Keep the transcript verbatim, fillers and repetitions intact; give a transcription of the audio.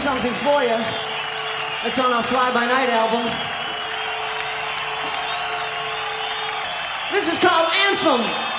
something for you. That's on our Fly By Night album. This is called Anthem.